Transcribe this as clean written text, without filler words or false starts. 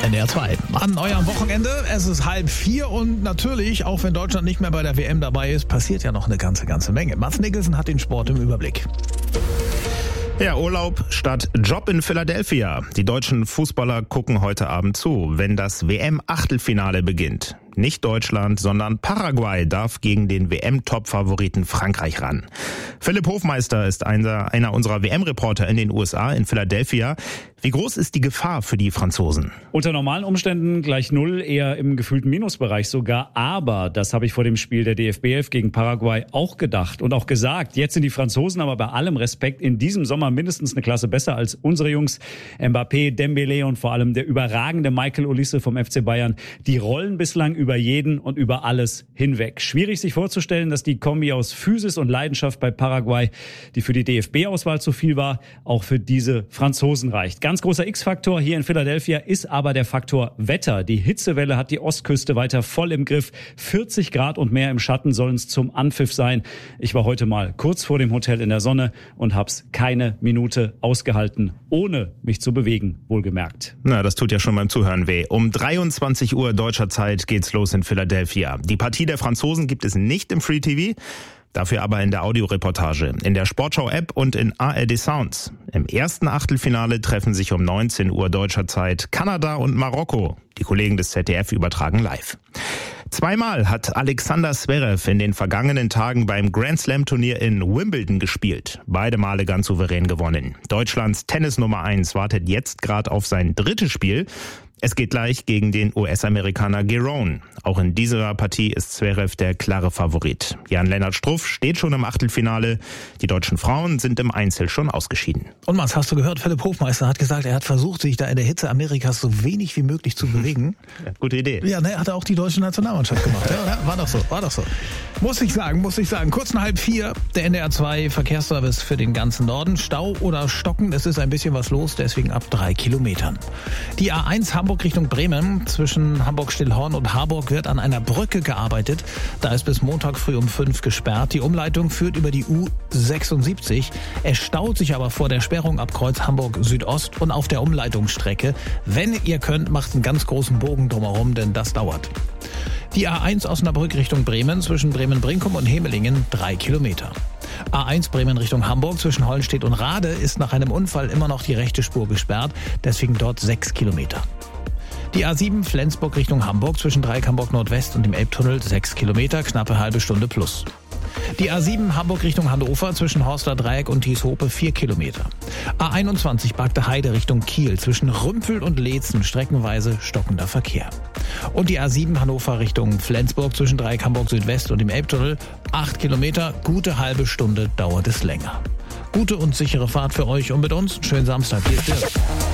NDR 2. An eurem Wochenende, es ist 3:30 und natürlich, auch wenn Deutschland nicht mehr bei der WM dabei ist, passiert ja noch eine ganze Menge. Mats Mikkelsen hat den Sport im Überblick. Ja, Urlaub statt Job in Philadelphia. Die deutschen Fußballer gucken heute Abend zu, wenn das WM-Achtelfinale beginnt. Nicht Deutschland, sondern Paraguay darf gegen den WM-Top-Favoriten Frankreich ran. Philipp Hofmeister ist einer unserer WM-Reporter in den USA, in Philadelphia. Wie groß ist die Gefahr für die Franzosen? Unter normalen Umständen gleich 0, eher im gefühlten Minusbereich sogar. Aber das habe ich vor dem Spiel der DFB 11 gegen Paraguay auch gedacht und auch gesagt. Jetzt sind die Franzosen aber bei allem Respekt in diesem Sommer mindestens eine Klasse besser als unsere Jungs. Mbappé, Dembélé und vor allem der überragende Michael Olise vom FC Bayern. Die rollen bislang über jeden und über alles hinweg. Schwierig sich vorzustellen, dass die Kombi aus Physis und Leidenschaft bei Paraguay, die für die DFB-Auswahl zu viel war, auch für diese Franzosen reicht. Ganz großer X-Faktor hier in Philadelphia ist aber der Faktor Wetter. Die Hitzewelle hat die Ostküste weiter voll im Griff. 40 Grad und mehr im Schatten sollen es zum Anpfiff sein. Ich war heute mal kurz vor dem Hotel in der Sonne und hab's keine Minute ausgehalten, ohne mich zu bewegen, wohlgemerkt. Na, das tut ja schon beim Zuhören weh. Um 23 Uhr deutscher Zeit geht's los in Philadelphia. Die Partie der Franzosen gibt es nicht im Free TV, dafür aber in der Audioreportage, in der Sportschau-App und in ARD Sounds. Im ersten Achtelfinale treffen sich um 19 Uhr deutscher Zeit Kanada und Marokko. Die Kollegen des ZDF übertragen live. Zweimal hat Alexander Zverev in den vergangenen Tagen beim Grand Slam Turnier in Wimbledon gespielt. Beide Male ganz souverän gewonnen. Deutschlands Tennis Nummer 1 wartet jetzt gerade auf sein drittes Spiel. Es geht gleich gegen den US-Amerikaner Giron. Auch in dieser Partie ist Zverev der klare Favorit. Jan-Lennart Struff steht schon im Achtelfinale. Die deutschen Frauen sind im Einzel schon ausgeschieden. Und Mats, hast du gehört, Philipp Hofmeister hat gesagt, er hat versucht, sich da in der Hitze Amerikas so wenig wie möglich zu bewegen. Ja, gute Idee. Ja, ne, hat er auch die deutsche Nationalmannschaft gemacht. Ja, war doch so. Muss ich sagen. Kurz nach 3:30, der NDR 2 Verkehrsservice für den ganzen Norden. Stau oder Stocken, es ist ein bisschen was los, deswegen ab 3 Kilometern. Die A1 Hamburg Richtung Bremen, zwischen Hamburg-Stillhorn und Harburg wird an einer Brücke gearbeitet. Da ist bis Montag früh um 5 gesperrt. Die Umleitung führt über die U76. Es staut sich aber vor der Sperrung ab Kreuz Hamburg Südost und auf der Umleitungsstrecke. Wenn ihr könnt, macht einen ganz großen Bogen drumherum, denn das dauert. Die A1 Osnabrück Richtung Bremen, zwischen Bremen-Brinkum und Hemelingen 3 Kilometer. A1 Bremen Richtung Hamburg, zwischen Hollenstedt und Rade ist nach einem Unfall immer noch die rechte Spur gesperrt, deswegen dort 6 Kilometer. Die A7 Flensburg Richtung Hamburg, zwischen Dreieck Hamburg Nordwest und dem Elbtunnel 6 Kilometer, knappe halbe Stunde plus. Die A7 Hamburg Richtung Hannover, zwischen Horster Dreieck und Thieshope 4 Kilometer. A21 Bagde Heide Richtung Kiel, zwischen Rümpel und Leetzen streckenweise stockender Verkehr. Und die A7 Hannover Richtung Flensburg, zwischen Dreieck Hamburg Südwest und dem Elbtunnel 8 Kilometer, gute halbe Stunde dauert es länger. Gute und sichere Fahrt für euch und mit uns. Schönen Samstag. Hier ist Dirk.